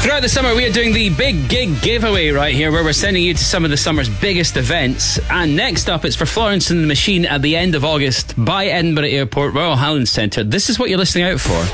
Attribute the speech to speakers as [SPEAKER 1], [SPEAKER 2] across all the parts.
[SPEAKER 1] Throughout the summer, we are doing the Big Gig Giveaway right here, where we're sending you to some of the summer's biggest events. And next up, it's for Florence and the Machine at the end of August by Edinburgh Airport, Royal Highland Centre. This is what you're listening out for.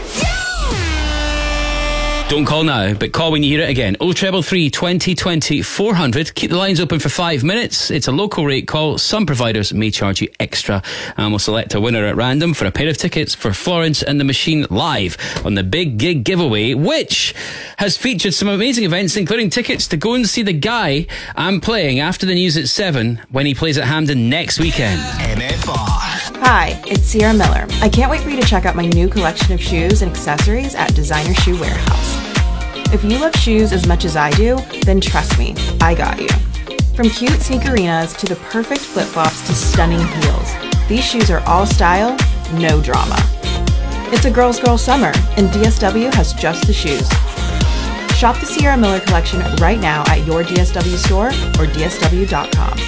[SPEAKER 1] Don't call now, but call when you hear it again. 0333 2020 400. Keep the lines open for 5 minutes. It's a local rate call. Some providers may charge you extra. And we'll select a winner at random for a pair of tickets for Florence and the Machine live on the Big Gig Giveaway, which has featured some amazing events, including tickets to go and see the guy I'm playing after the news at 7 when he plays at Hampden next weekend.
[SPEAKER 2] MFR.
[SPEAKER 3] Hi, it's Sierra Miller. I can't wait for you to check out my new collection of shoes and accessories at Designer Shoe Warehouse. If you love shoes as much as I do, then trust me, I got you. From cute sneakerinas to the perfect flip-flops to stunning heels, these shoes are all style, no drama. It's a girl's girl summer, and DSW has just the shoes. Shop the Sierra Miller collection right now at your DSW store or dsw.com.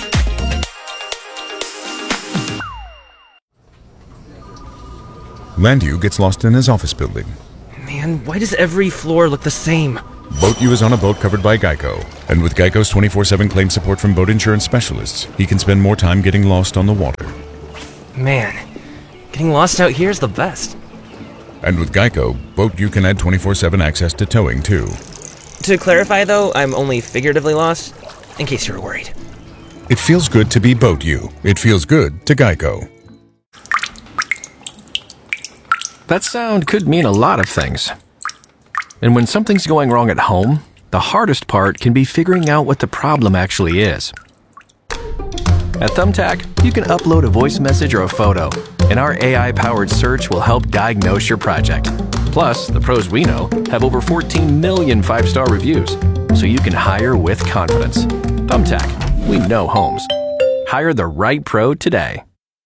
[SPEAKER 4] Landu gets lost in his office building.
[SPEAKER 5] Man, why does every floor look the same?
[SPEAKER 4] Boat U is on a boat covered by Geico. And with Geico's 24/7 claim support from boat insurance specialists, he can spend more time getting lost on the water.
[SPEAKER 5] Man, getting lost out here is the best.
[SPEAKER 4] And with Geico, Boat U can add 24/7 access to towing, too.
[SPEAKER 5] To clarify, though, I'm only figuratively lost, in case you were worried.
[SPEAKER 4] It feels good to be Boat U. It feels good to Geico.
[SPEAKER 6] That sound could mean a lot of things. And when something's going wrong at home, the hardest part can be figuring out what the problem actually is. At Thumbtack, you can upload a voice message or a photo, and our AI-powered search will help diagnose your project. Plus, the pros we know have over 14 million 5-star reviews, so you can hire with confidence. Thumbtack, we know homes. Hire the right pro today.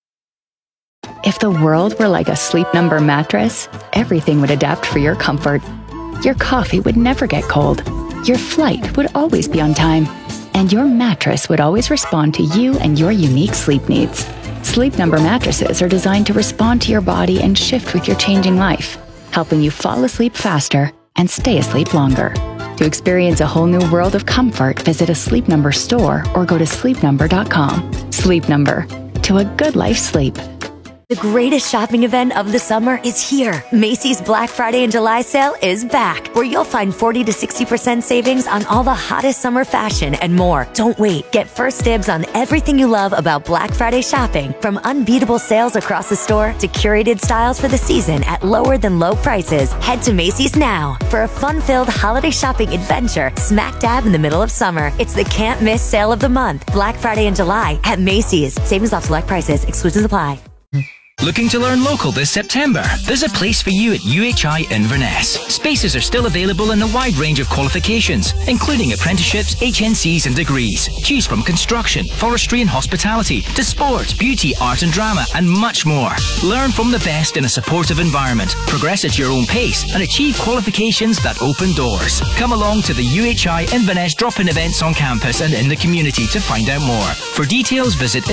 [SPEAKER 7] If the world were like a Sleep Number mattress, everything would adapt for your comfort. Your coffee would never get cold. Your flight would always be on time. And your mattress would always respond to you and your unique sleep needs. Sleep Number mattresses are designed to respond to your body and shift with your changing life, helping you fall asleep faster and stay asleep longer. To experience a whole new world of comfort, visit a Sleep Number store or go to sleepnumber.com. Sleep Number. To a good life sleep.
[SPEAKER 8] The greatest shopping event of the summer is here. Macy's Black Friday and July sale is back, where you'll find 40 to 60% savings on all the hottest summer fashion and more. Don't wait. Get first dibs on everything you love about Black Friday shopping, from unbeatable sales across the store to curated styles for the season at lower than low prices. Head to Macy's now for a fun-filled holiday shopping adventure smack dab in the middle of summer. It's the can't miss sale of the month, Black Friday and July at Macy's. Savings off select prices. Exclusions apply.
[SPEAKER 2] Looking to learn local this September? There's a place for you at UHI Inverness. Spaces are still available in a wide range of qualifications, including apprenticeships, HNCs and degrees. Choose from construction, forestry and hospitality, to sports, beauty, art and drama, and much more. Learn from the best in a supportive environment, progress at your own pace, and achieve qualifications that open doors. Come along to the UHI Inverness drop-in events on campus and in the community to find out more. For details, visit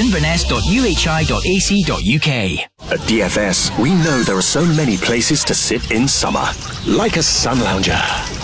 [SPEAKER 2] inverness.uhi.ac.uk.
[SPEAKER 9] At DFS, we know there are so many places to sit in summer. Like a sun lounger.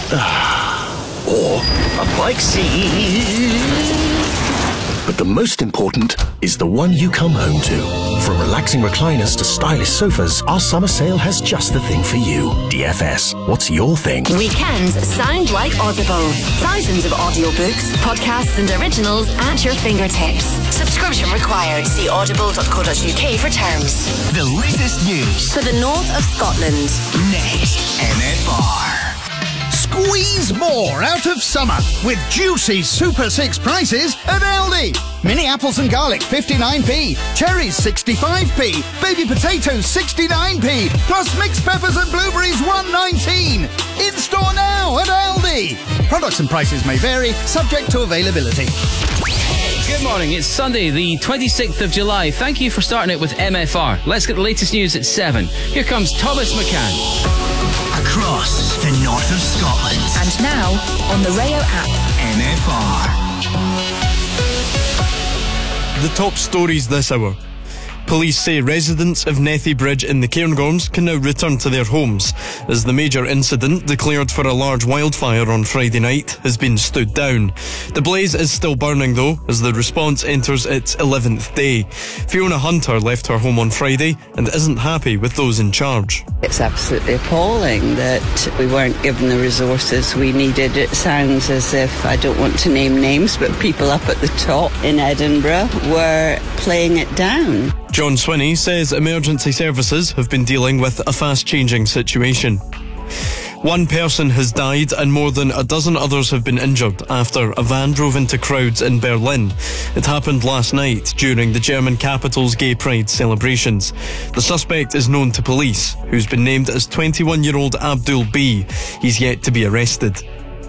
[SPEAKER 9] Or a bike seat. But the most important is the one you come home to. From relaxing recliners to stylish sofas, our summer sale has just the thing for you. DFS, what's your thing?
[SPEAKER 8] Weekends sound like Audible. Thousands of audiobooks, podcasts and originals at your fingertips. Subscription required. See audible.co.uk for terms.
[SPEAKER 2] The latest news
[SPEAKER 8] For the north of Scotland.
[SPEAKER 2] next. MFR.
[SPEAKER 10] Squeeze more out of summer with juicy Super 6 prices at Aldi. Mini apples and garlic 59p, cherries 65p, baby potatoes 69p, plus mixed peppers and blueberries 1.19. In store now at Aldi. Products and prices may vary, subject to availability.
[SPEAKER 1] Good morning, it's Sunday, the 26th of July. Thank you for starting it with MFR. Let's get the latest news at 7. Here comes Thomas McCann.
[SPEAKER 2] Across the north of Scotland.
[SPEAKER 7] And now, on the Rayo app.
[SPEAKER 2] MFR.
[SPEAKER 11] The top stories this hour. Police say residents of Nethy Bridge in the Cairngorms can now return to their homes, as the major incident declared for a large wildfire on Friday night has been stood down. The blaze is still burning though, as the response enters its 11th day. Fiona Hunter left her home on Friday and isn't happy with those in charge.
[SPEAKER 12] It's absolutely appalling that we weren't given the resources we needed. It sounds as if, I don't want to name names, but people up at the top in Edinburgh were playing it down.
[SPEAKER 11] John Swinney says emergency services have been dealing with a fast-changing situation. One person has died and more than a dozen others have been injured after a van drove into crowds in Berlin. It happened last night during the German capital's Gay Pride celebrations. The suspect is known to police, who's been named as 21-year-old Abdul B. He's yet to be arrested.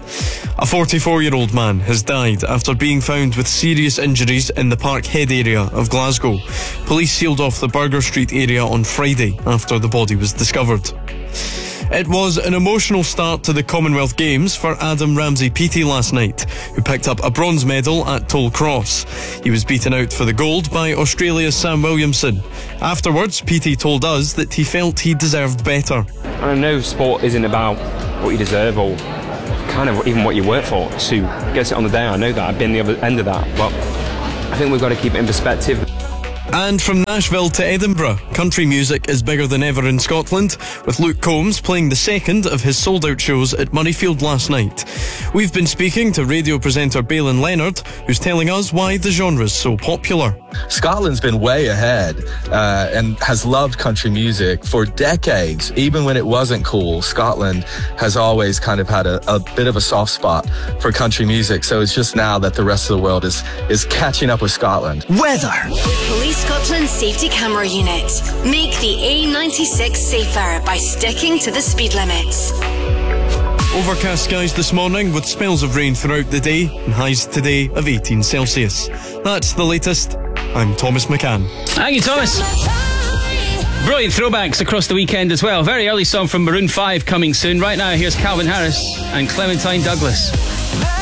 [SPEAKER 11] A 44-year-old man has died after being found with serious injuries in the Parkhead area of Glasgow. Police sealed off the Burger Street area on Friday after the body was discovered. It was an emotional start to the Commonwealth Games for Adam Ramsey-Peaty last night, who picked up a bronze medal at Toll Cross. He was beaten out for the gold by Australia's Sam Williamson. Afterwards, Peaty told us that he felt he deserved better.
[SPEAKER 13] I know sport isn't about what you deserve or kind of even what you work for to get it on the day. I know that. I've been the other end of that. But I think we've got to keep it in perspective.
[SPEAKER 11] And from Nashville to Edinburgh, country music is bigger than ever in Scotland, with Luke Combs playing the second of his sold-out shows at Murrayfield last night. We've been speaking to radio presenter Balin Leonard, who's telling us why the genre's so popular.
[SPEAKER 14] Scotland's been way ahead and has loved country music for decades. Even when it wasn't cool, Scotland has always kind of had a bit of a soft spot for country music. So it's just now that the rest of the world is catching up with Scotland.
[SPEAKER 15] Weather. Police Scotland's safety camera unit. Make the A96 safer by sticking to the speed limits.
[SPEAKER 11] Overcast skies this morning with spells of rain throughout the day and highs today of 18 Celsius. That's the latest. I'm Thomas McCann.
[SPEAKER 1] Thank you, Thomas. Brilliant throwbacks across the weekend as well. Very early song from Maroon 5 coming soon. Right now, here's Calvin Harris and Clementine Douglas.